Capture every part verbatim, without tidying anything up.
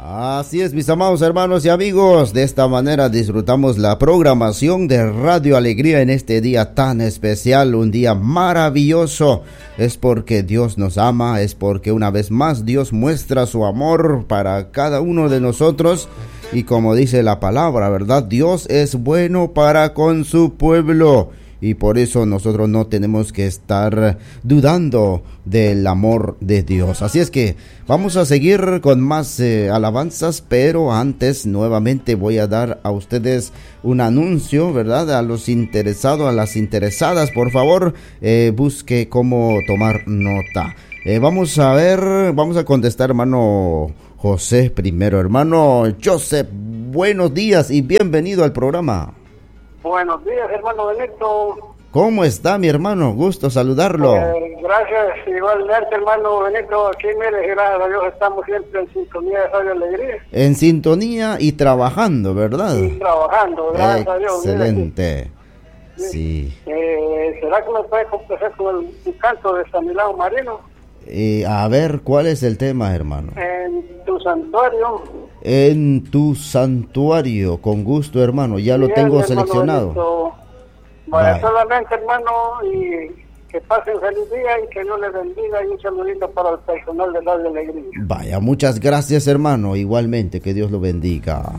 Así es, mis amados hermanos y amigos, de esta manera disfrutamos la programación de Radio Alegría en este día tan especial, un día maravilloso. Es porque Dios nos ama, es porque una vez más Dios muestra su amor para cada uno de nosotros. Y como dice la palabra, ¿verdad? Dios es bueno para con su pueblo. Y por eso nosotros no tenemos que estar dudando del amor de Dios. Así es que vamos a seguir con más eh, alabanzas, pero antes nuevamente voy a dar a ustedes un anuncio, ¿verdad? A los interesados, a las interesadas, por favor, eh, busque cómo tomar nota. Eh, vamos a ver, vamos a contestar, hermano José primero. Hermano Joseph, buenos días y bienvenido al programa. Buenos días, hermano Benito. ¿Cómo está, mi hermano? Gusto saludarlo. Eh, gracias, igualmente, hermano Benito. Aquí, mire, gracias a Dios, estamos siempre en sintonía de Radio Alegría. En sintonía y trabajando, ¿verdad? Y trabajando, gracias Excelente. a Dios. Excelente. Sí. Eh, ¿Será que me puede complacer con el, el canto de San Milagro Marino? Eh, a ver, ¿cuál es el tema, hermano? En tu santuario. En tu santuario, con gusto, hermano, ya lo Bien, tengo seleccionado. Vaya, solamente, hermano, y que pasen feliz día y que Dios les bendiga, y un saludito para el personal de Radio Alegría. Vaya, muchas gracias, hermano, igualmente, que Dios lo bendiga.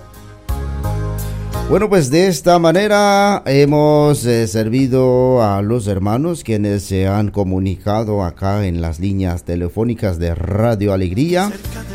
Bueno, pues de esta manera hemos eh, servido a los hermanos quienes se han comunicado acá en las líneas telefónicas de Radio Alegría.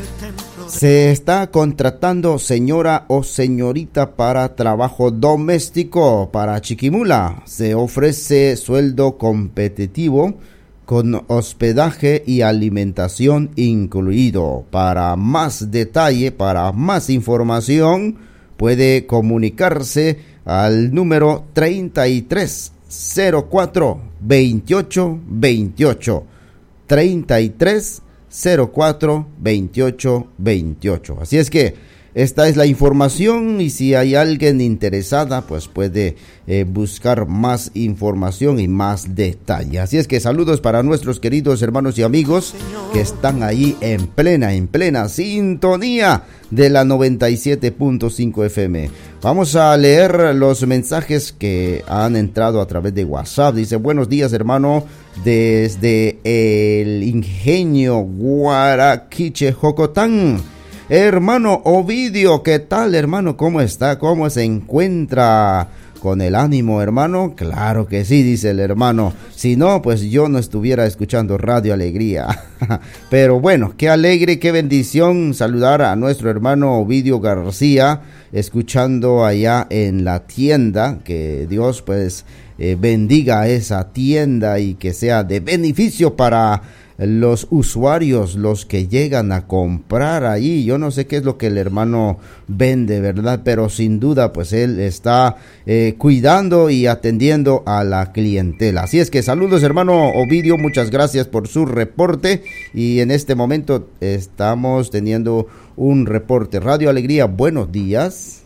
Se está contratando señora o señorita para trabajo doméstico para Chiquimula. Se ofrece sueldo competitivo con hospedaje y alimentación incluido. Para más detalle, para más información, puede comunicarse al número treinta y tres cero cuatro veintiocho veintiocho. treinta y tres cero cuatro veintiocho veintiocho. Así es que esta es la información, y si hay alguien interesada, pues puede eh, buscar más información y más detalle. Así es que saludos para nuestros queridos hermanos y amigos que están ahí en plena, en plena sintonía de la noventa y siete punto cinco F M. Vamos a leer los mensajes que han entrado a través de WhatsApp. Dice: buenos días, hermano, desde el Ingenio Guaraquiche, Jocotán. Hermano Ovidio, ¿qué tal, hermano? ¿Cómo está? ¿Cómo se encuentra? ¿Con el ánimo, hermano? Claro que sí, dice el hermano. Si no, pues yo no estuviera escuchando Radio Alegría. Pero bueno, qué alegre, qué bendición saludar a nuestro hermano Ovidio García, escuchando allá en la tienda. Que Dios pues eh, bendiga esa tienda y que sea de beneficio para los usuarios, los que llegan a comprar ahí. Yo no sé qué es lo que el hermano vende, ¿verdad? Pero sin duda, pues él está eh, cuidando y atendiendo a la clientela. Así es que saludos, hermano Ovidio, muchas gracias por su reporte. Y en este momento estamos teniendo un reporte. Radio Alegría, buenos días.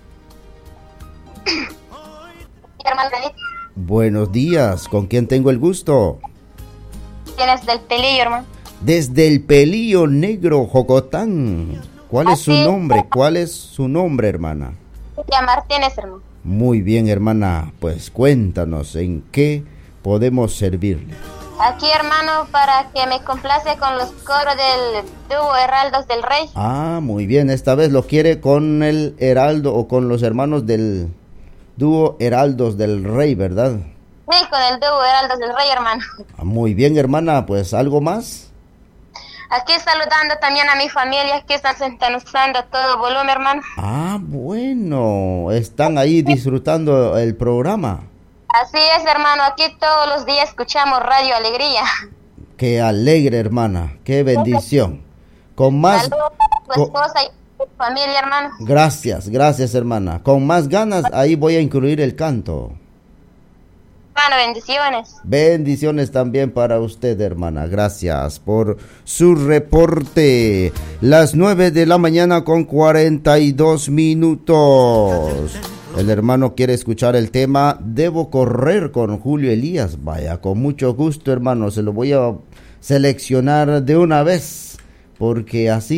Buenos días, ¿con quién tengo el gusto? Tienes del Pelillo, hermano. Desde el Pelillo Negro, Jocotán. ¿Cuál es su nombre? ¿Cuál es su nombre, hermana? Ya Martínez, hermano. Muy bien, hermana. Pues cuéntanos, ¿en qué podemos servirle? Aquí, hermano, para que me complace con los coros del dúo Heraldos del Rey. Ah, muy bien. Esta vez lo quiere con el Heraldo o con los hermanos del dúo Heraldos del Rey, ¿verdad? Sí, con el dúo Heraldos del Rey, hermano. Muy bien, hermana, pues ¿algo más? Aquí saludando también a mi familia que están sintonizando a todo volumen, hermano. Ah, bueno, están ahí disfrutando el programa. Así es, hermano, aquí todos los días escuchamos Radio Alegría. Qué alegre, hermana, qué bendición. Con más... Saludos a tu esposa y a tu familia, hermano. Gracias, gracias, hermana. Con más ganas, ahí voy a incluir el canto. Hermano, bendiciones. Bendiciones también para usted, hermana. Gracias por su reporte. Las nueve de la mañana con cuarenta y dos minutos. El hermano quiere escuchar el tema Debo correr con Julio Elías. Vaya, con mucho gusto, hermano. Se lo voy a seleccionar de una vez, porque así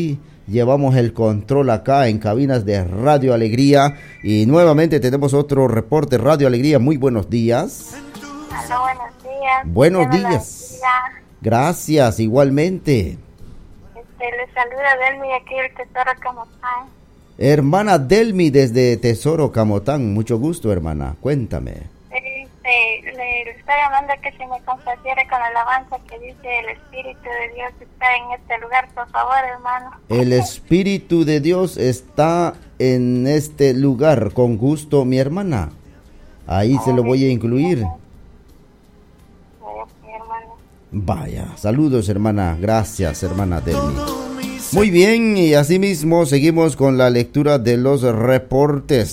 llevamos el control acá en cabinas de Radio Alegría y nuevamente tenemos otro reporte. Radio Alegría, muy buenos días. Hola, buenos días. Buenos días. Gracias, igualmente. Este, les saluda Delmi aquí del Tesoro Camotán. Hermana Delmi desde Tesoro Camotán, mucho gusto, hermana, cuéntame. Este, le, le estoy llamando que se me complaciera con la alabanza que dice el Espíritu de Dios está en este lugar, por favor, hermano. El Espíritu de Dios está en este lugar, con gusto, mi hermana. Ahí se lo voy a incluir. Vaya, saludos, hermana. Gracias, hermana Delmi. Muy bien, y asimismo seguimos con la lectura de los reportes.